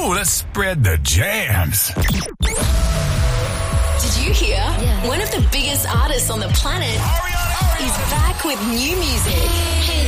Ooh, let's spread the jams. Did you hear? Yeah. One of the biggest artists on the planet is back with new music.